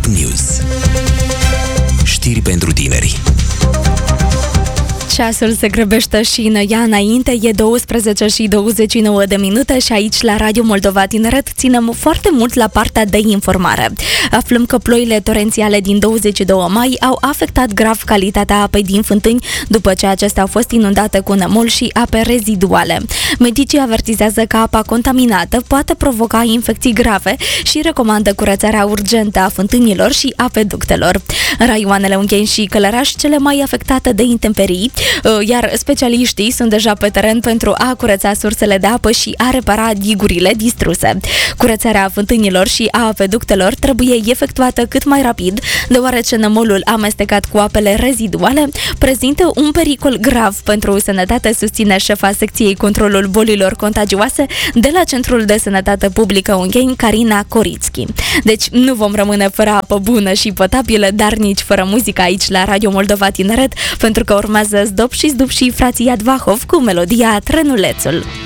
Top News. Știri pentru tineri. Ceasul se grăbește și ia înainte, e 12:29 și aici la Radio Moldova Tineret ținem foarte mult la partea de informare. Aflăm că ploile torențiale din 22 mai au afectat grav calitatea apei din fântâni după ce acestea au fost inundate cu nămol și ape reziduale. Medicii avertizează că apa contaminată poate provoca infecții grave și recomandă curățarea urgentă a fântânilor și apeductelor. În raioanele Ungheni și Călăraș, cele mai afectate de intemperii, iar specialiștii sunt deja pe teren pentru a curăța sursele de apă și a repara digurile distruse. Curățarea fântânilor și a apeductelor trebuie efectuată cât mai rapid, deoarece nămolul amestecat cu apele reziduale prezintă un pericol grav pentru sănătate, susține șefa secției controlul bolilor contagioase de la Centrul de Sănătate Publică Ungheni, Carina Corițchi. Deci nu vom rămâne fără apă bună și potabilă, dar nici fără muzică aici la Radio Moldova Tineret, pentru că urmează Zdop și Zdup și frații Iadvahov cu melodia Trenulețul.